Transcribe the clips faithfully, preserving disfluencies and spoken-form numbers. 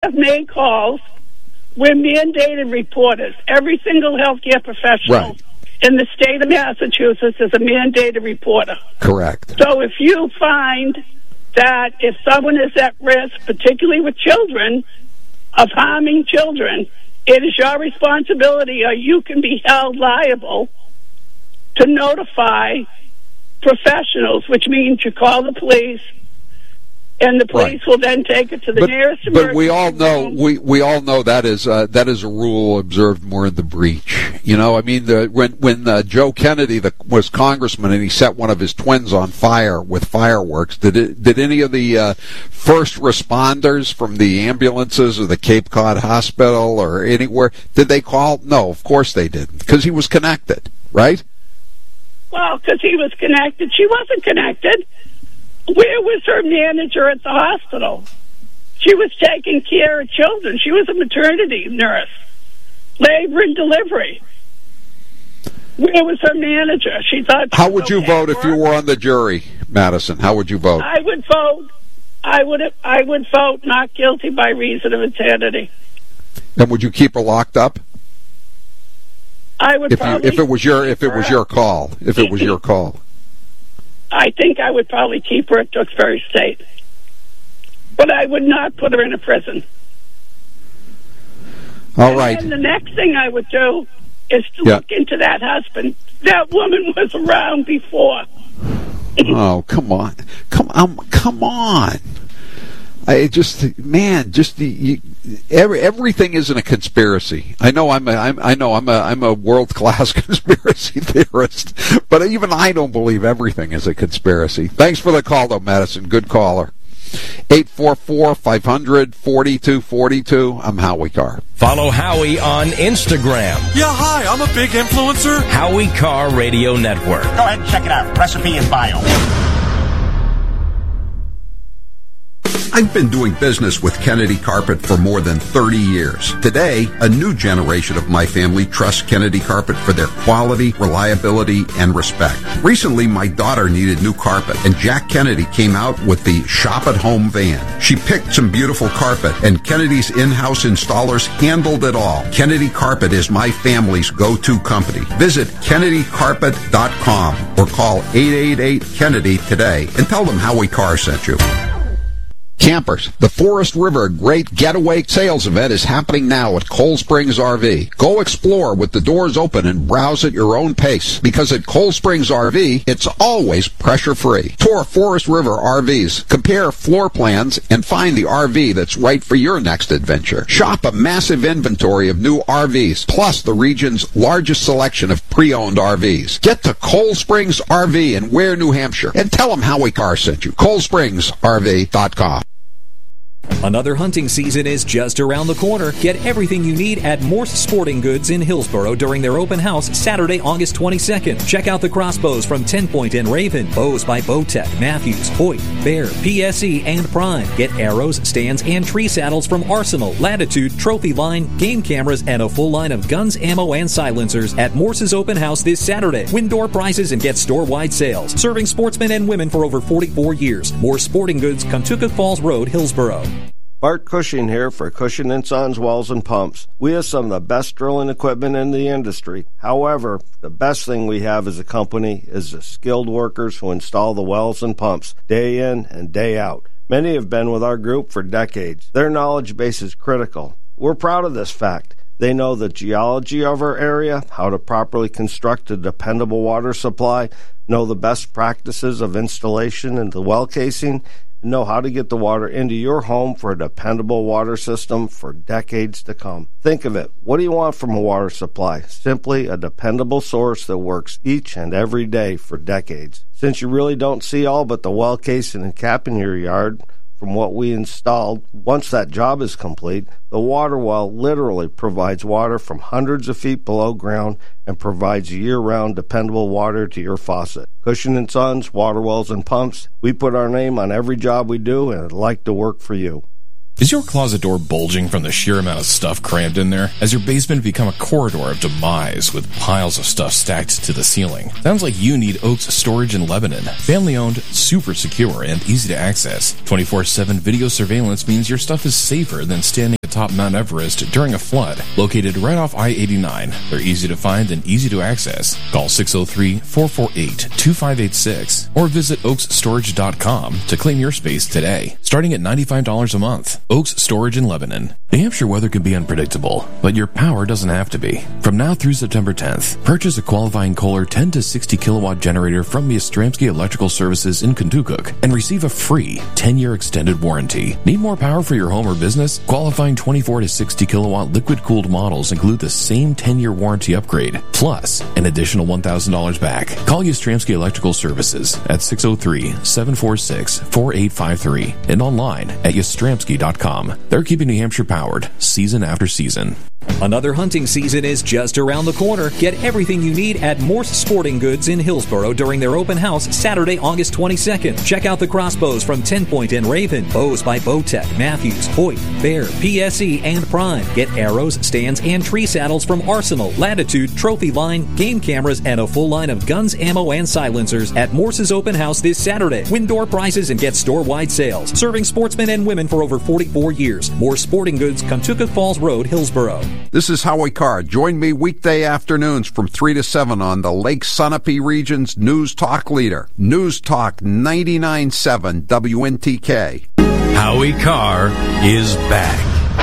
have made calls. We're mandated reporters. Every single healthcare professional right. in the state of Massachusetts is a mandated reporter. Correct. So if you find that if someone is at risk, particularly with children, of harming children, it is your responsibility, or you can be held liable to notify professionals, which means you call the police, and the police right. will then take it to the but, nearest emergency But we all know room. we we all know that is uh, that is a rule observed more in the breach. You know, I mean, the, when when uh, Joe Kennedy the, was congressman and he set one of his twins on fire with fireworks, did it, did any of the uh, first responders from the ambulances or the Cape Cod Hospital or anywhere, did they call? No, of course they didn't, because he was connected, right? Well, because he was connected. She wasn't connected. Where was her manager at the hospital? She was taking care of children. She was a maternity nurse, labor and delivery. Where was her manager? She thought. How would you okay vote if you were on the jury, Madison? How would you vote? I would vote. I would. I would vote not guilty by reason of insanity. And would you keep her locked up? I would. If you, probably if it was your if it was your call, if it was your call. I think I would probably keep her at Tewksbury State. But I would not put her in a prison. All right. And the next thing I would do is to yeah. look into that husband. That woman was around before. Oh, come on. Come on. Come on. I just, man, just the you, every, everything isn't a conspiracy. I know I'm a, I'm, I know I'm a, I'm a world class conspiracy theorist, but even I don't believe everything is a conspiracy. Thanks for the call, though, Madison. Good caller. eight four four, five hundred, forty-two forty-two. I'm Howie Carr. Follow Howie on Instagram. Yeah, hi, I'm a big influencer. Howie Carr Radio Network. Go ahead and check it out. Recipe in bio. I've been doing business with Kennedy Carpet for more than thirty years. Today, a new generation of my family trusts Kennedy Carpet for their quality, reliability, and respect. Recently, my daughter needed new carpet, and Jack Kennedy came out with the Shop at Home van. She picked some beautiful carpet, and Kennedy's in-house installers handled it all. Kennedy Carpet is my family's go-to company. Visit Kennedy Carpet dot com or call eight eight eight, Kennedy today and tell them Howie Carr sent you. Campers, the Forest River Great Getaway Sales Event is happening now at Cold Springs R V. Go explore with the doors open and browse at your own pace, because at Cold Springs R V, it's always pressure-free. Tour Forest River R Vs, compare floor plans, and find the R V that's right for your next adventure. Shop a massive inventory of new R Vs, plus the region's largest selection of pre-owned R Vs. Get to Cold Springs R V in Ware, New Hampshire, and tell them Howie Carr sent you. Cold Springs R V dot com. Another hunting season is just around the corner. Get everything you need at Morse Sporting Goods in Hillsboro during their open house Saturday, August twenty-second. Check out the crossbows from ten point and Raven, bows by Bowtech, Matthews, Hoyt, Bear, P S E, and Prime. Get arrows, stands, and tree saddles from Arsenal, Latitude, Trophy Line, game cameras, and a full line of guns, ammo, and silencers at Morse's open house this Saturday. Win door prizes and get store-wide sales. Serving sportsmen and women for over forty-four years. Morse Sporting Goods, Contoocook Falls Road, Hillsboro. Bart Cushing here for Cushing and Sons Wells and Pumps. We have some of the best drilling equipment in the industry. However, the best thing we have as a company is the skilled workers who install the wells and pumps day in and day out. Many have been with our group for decades. Their knowledge base is critical. We're proud of this fact. They know the geology of our area, how to properly construct a dependable water supply, know the best practices of installation and the well casing, and know how to get the water into your home for a dependable water system for decades to come. Think of it. What do you want from a water supply? Simply a dependable source that works each and every day for decades. Since you really don't see all but the well casing and cap in your yard, from what we installed, once that job is complete, the water well literally provides water from hundreds of feet below ground and provides year-round dependable water to your faucet. Cushing and Sons, Water Wells and Pumps, we put our name on every job we do, and I'd like to work for you. Is your closet door bulging from the sheer amount of stuff crammed in there? Has your basement become a corridor of demise with piles of stuff stacked to the ceiling? Sounds like you need Oaks Storage in Lebanon. Family-owned, super secure, and easy to access. twenty-four seven video surveillance means your stuff is safer than standing atop Mount Everest during a flood. Located right off I eighty-nine. They're easy to find and easy to access. Call six oh three, four four eight, two five eight six or visit oaks storage dot com to claim your space today. Starting at ninety-five dollars a month. Oaks Storage in Lebanon. New Hampshire weather can be unpredictable, but your power doesn't have to be. From now through September tenth, purchase a qualifying Kohler ten to sixty kilowatt generator from Yastrzemski Electrical Services in Kentucky and receive a free ten-year extended warranty. Need more power for your home or business? Qualifying twenty-four to sixty kilowatt liquid-cooled models include the same ten-year warranty upgrade, plus an additional one thousand dollars back. Call Yastrzemski Electrical Services at six oh three, seven four six, four eight five three and online at yastrzemski dot com. They're keeping New Hampshire powered season after season. Another hunting season is just around the corner. Get everything you need at Morse Sporting Goods in Hillsboro during their open house Saturday, August twenty-second. Check out the crossbows from ten point and Raven, bows by Bowtech, Matthews, Hoyt, Bear, P S E, and Prime. Get arrows, stands, and tree saddles from Arsenal, Latitude, Trophy Line, game cameras, and a full line of guns, ammo, and silencers at Morse's open house this Saturday. Win door prizes and get store-wide sales. Serving sportsmen and women for over forty-four years. Morse Sporting Goods, Kentucky Falls Road, Hillsboro. This is Howie Carr. Join me weekday afternoons from three to seven on the Lake Sunapee region's News Talk leader. News Talk ninety-nine point seven W N T K. Howie Carr is back.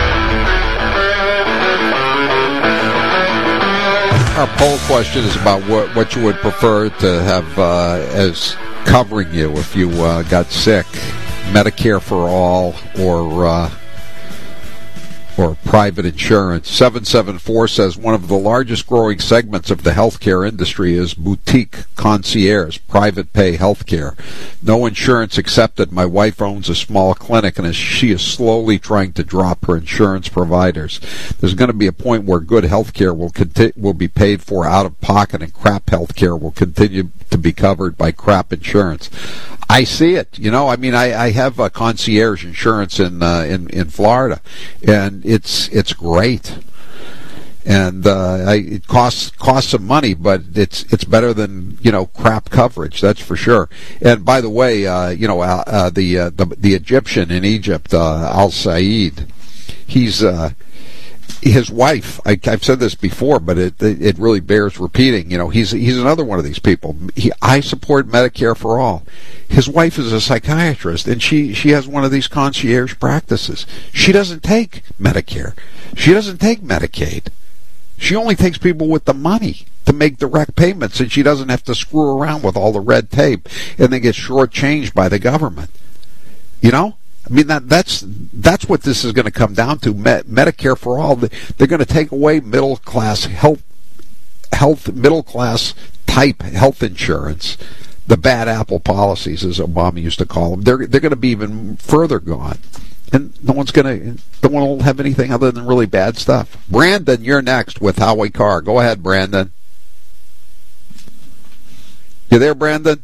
Our poll question is about what, what you would prefer to have uh, as covering you if you uh, got sick. Medicare for all or... Uh, or private insurance. seven seven four says one of the largest growing segments of the healthcare industry is boutique concierge, private pay healthcare. No insurance accepted. My wife owns a small clinic and she is slowly trying to drop her insurance providers. There's going to be a point where good healthcare will conti- will be paid for out of pocket and crap healthcare will continue to be covered by crap insurance. I see it. You know, I mean, I, I have a concierge insurance in uh, in in Florida, and it's it's great, and uh, I, it costs costs some money, but it's it's better than you know crap coverage. That's for sure. And by the way, uh, you know, uh, uh, the, uh, the the Egyptian in Egypt, uh, Al Said, he's. Uh, His wife, I, I've said this before, but it it really bears repeating. You know, he's he's another one of these people. He, I support Medicare for all. His wife is a psychiatrist, and she, she has one of these concierge practices. She doesn't take Medicare. She doesn't take Medicaid. She only takes people with the money to make direct payments, and she doesn't have to screw around with all the red tape and then get shortchanged by the government. You know? I mean, that, that's that's what this is going to come down to. Med- Medicare for all. They're going to take away middle class health, health middle class type health insurance, the bad apple policies, as Obama used to call them. They're they're going to be even further gone, and no one's going to no one will have anything other than really bad stuff. Brandon, you're next with Howie Carr. Go ahead, Brandon. You there, Brandon?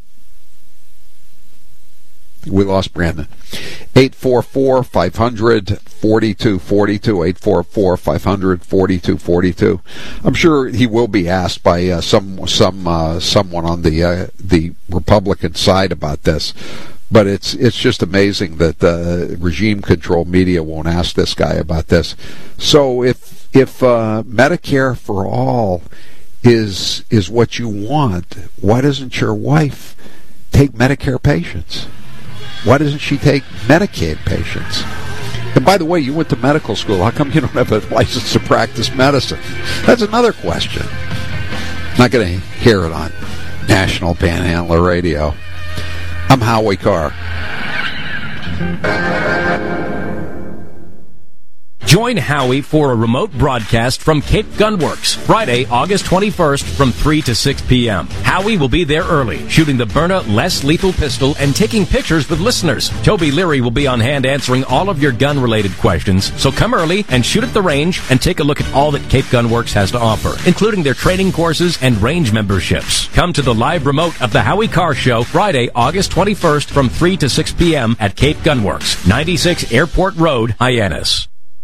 We lost Brandon. eight four four, five hundred, forty-two forty-two, eight four four, five hundred, forty-two forty-two. I'm sure he will be asked by uh, some some uh, someone on the uh, the Republican side about this. But it's it's just amazing that the regime control media won't ask this guy about this. So if if uh, Medicare for all is is what you want, why doesn't your wife take Medicare patients? Why doesn't she take Medicaid patients? And by the way, you went to medical school. How come you don't have a license to practice medicine? That's another question. Not going to hear it on National Panhandler Radio. I'm Howie Carr. Join Howie for a remote broadcast from Cape Gunworks, Friday, August twenty-first from three to six p.m. Howie will be there early, shooting the Byrna less lethal pistol and taking pictures with listeners. Toby Leary will be on hand answering all of your gun-related questions, so come early and shoot at the range and take a look at all that Cape Gunworks has to offer, including their training courses and range memberships. Come to the live remote of the Howie Carr Show, Friday, August twenty-first from three to six p.m. at Cape Gunworks, ninety-six Airport Road, Hyannis.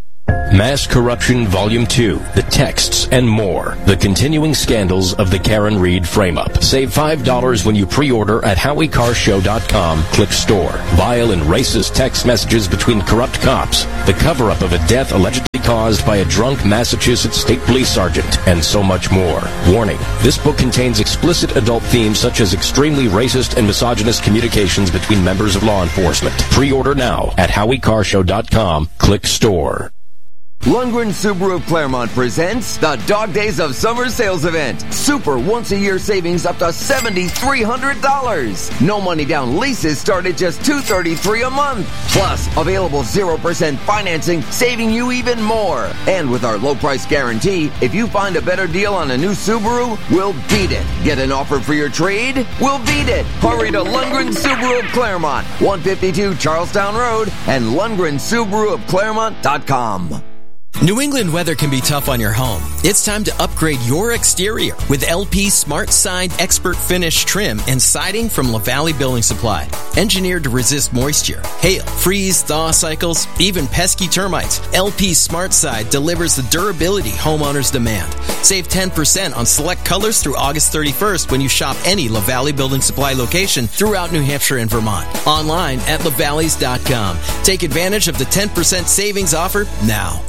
Mass Corruption Volume two, The Texts and More. The continuing scandals of the Karen Reed frame-up. Save five dollars when you pre-order at Howie Carr Show dot com. Click store. Vile and racist text messages between corrupt cops. The cover-up of a death allegedly caused by a drunk Massachusetts State Police Sergeant. And so much more. Warning. This book contains explicit adult themes such as extremely racist and misogynist communications between members of law enforcement. Pre-order now at Howie Carr Show dot com. Click store. Lundgren Subaru of Claremont presents the Dog Days of Summer Sales Event. Super once-a-year savings up to seven thousand three hundred dollars. No money down leases start at just two hundred thirty-three dollars a month. Plus, available zero percent financing, saving you even more. And with our low price guarantee, if you find a better deal on a new Subaru, we'll beat it. Get an offer for your trade? We'll beat it. Hurry to Lundgren Subaru of Claremont, one fifty-two Charlestown Road, and Lundgren Subaru of Claremont dot com. New England weather can be tough on your home. It's time to upgrade your exterior with L P Smart Side Expert Finish trim and siding from LaValley Building Supply. Engineered to resist moisture, hail, freeze, thaw cycles, even pesky termites, L P Smart Side delivers the durability homeowners demand. Save ten percent on select colors through August thirty-first when you shop any LaValley Building Supply location throughout New Hampshire and Vermont. Online at lavalleys dot com. Take advantage of the ten percent savings offer now.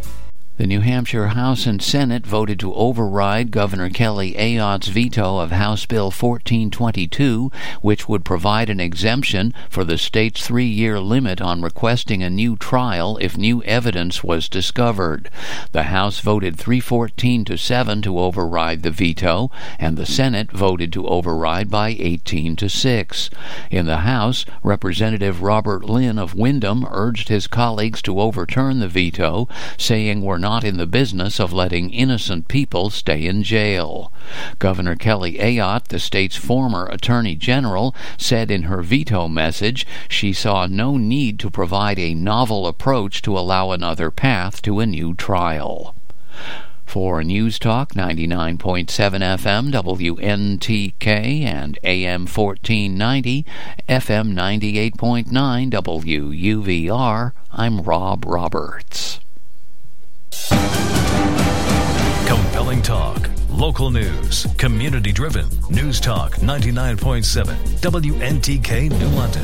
The New Hampshire House and Senate voted to override Governor Kelly Ayotte's veto of House Bill fourteen twenty-two, which would provide an exemption for the state's three-year limit on requesting a new trial if new evidence was discovered. The House voted three fourteen to seven to override the veto, and the Senate voted to override by eighteen to six. In the House, Representative Robert Lynn of Windham urged his colleagues to overturn the veto, saying we're not not in the business of letting innocent people stay in jail. Governor Kelly Ayotte, the state's former Attorney General, said in her veto message she saw no need to provide a novel approach to allow another path to a new trial. For News Talk ninety-nine point seven F M W N T K and A M fourteen ninety, F M ninety-eight point nine W U V R, I'm Rob Roberts. Compelling talk, local news, community-driven. News Talk ninety-nine point seven W N T K New London.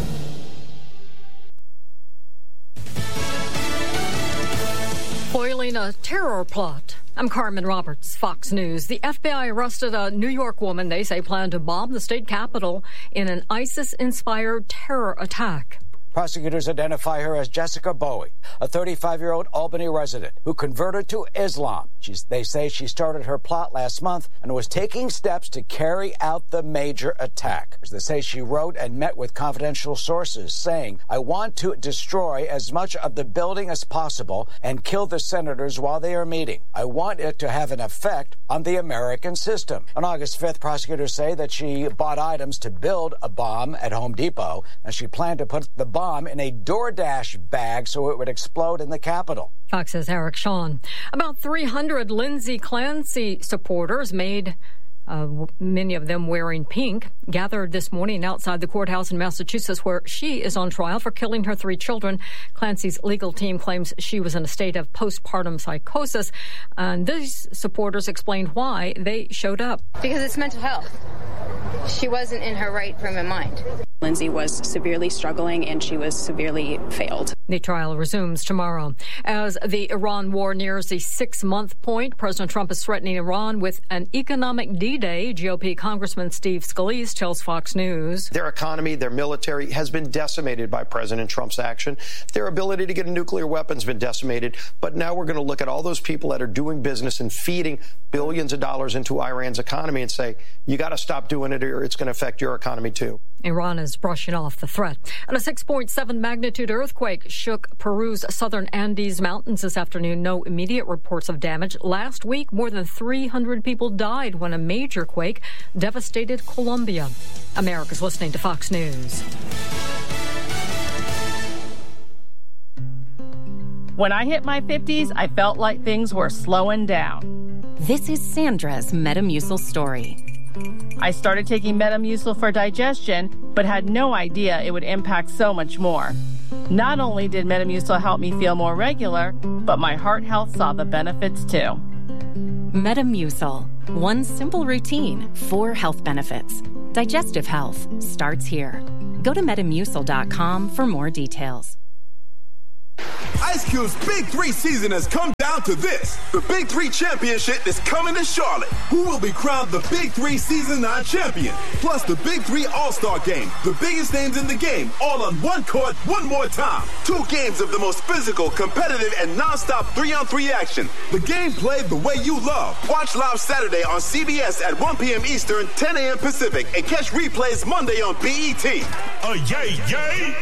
Foiling a terror plot. I'm Carmen Roberts, Fox News. The F B I arrested a New York woman they say planned to bomb the state capitol in an ISIS-inspired terror attack. Prosecutors identify her as Jessica Bowie, a thirty-five-year-old Albany resident who converted to Islam. She's, they say she started her plot last month and was taking steps to carry out the major attack. They say she wrote and met with confidential sources saying, I want to destroy as much of the building as possible and kill the senators while they are meeting. I want it to have an effect on the American system. On August fifth, prosecutors say that she bought items to build a bomb at Home Depot, and she planned to put the bomb in a DoorDash bag so it would explode in the Capitol. Fox's Eric Shawn. About three hundred Lindsay Clancy supporters made Uh, many of them wearing pink, gathered this morning outside the courthouse in Massachusetts where she is on trial for killing her three children. Clancy's legal team claims she was in a state of postpartum psychosis, and these supporters explained why they showed up. Because it's mental health. She wasn't in her right frame of mind. Lindsay was severely struggling and she was severely failed. The trial resumes tomorrow. As the Iran war nears the six-month point, President Trump is threatening Iran with an economic D-Day. G O P Congressman Steve Scalise tells Fox News. Their economy, their military has been decimated by President Trump's action. Their ability to get a nuclear weapon has been decimated. But now we're going to look at all those people that are doing business and feeding billions of dollars into Iran's economy and say, you got to stop doing it or it's going to affect your economy too. Iran is brushing off the threat. And a six point seven magnitude earthquake shook Peru's southern Andes Mountains this afternoon. No immediate reports of damage. Last week, more than three hundred people died when a major quake devastated Colombia. America's listening to Fox News. When I hit my fifties, I felt like things were slowing down. This is Sandra's Metamucil story. I started taking Metamucil for digestion, but had no idea it would impact so much more. Not only did Metamucil help me feel more regular, but my heart health saw the benefits too. Metamucil. One simple routine, four health benefits. Digestive health starts here. Go to metamucil dot com for more details. Ice Cube's Big Three season has come down to this. The Big Three Championship is coming to Charlotte. Who will be crowned the Big Three Season nine champion? Plus the Big Three All-Star Game. The biggest names in the game, all on one court, one more time. Two games of the most physical, competitive, and non-stop three-on-three action. The game played the way you love. Watch live Saturday on C B S at one p.m. Eastern, ten a.m. Pacific, and catch replays Monday on B E T. Oh, yay, yay!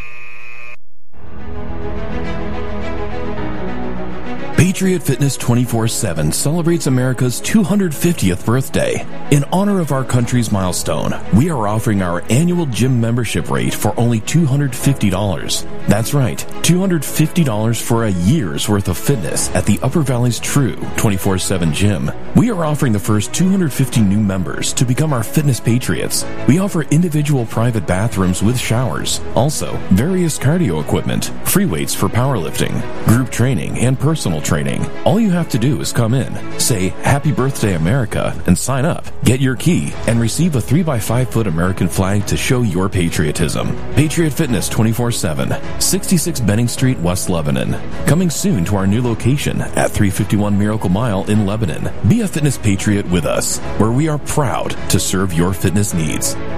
Patriot Fitness twenty-four seven celebrates America's two hundred fiftieth birthday. In honor of our country's milestone, we are offering our annual gym membership rate for only two hundred fifty dollars. That's right, two hundred fifty dollars for a year's worth of fitness at the Upper Valley's true twenty-four seven gym. We are offering the first two hundred fifty new members to become our fitness patriots. We offer individual private bathrooms with showers, also various cardio equipment, free weights for powerlifting, group training, and personal training. All you have to do is come in, say Happy Birthday America, and sign up. Get your key and receive a three by five foot American flag to show your patriotism. Patriot Fitness twenty-four seven, sixty-six Benning Street, West Lebanon. Coming soon to our new location at three fifty-one Miracle Mile in Lebanon. Be a fitness patriot with us, where we are proud to serve your fitness needs.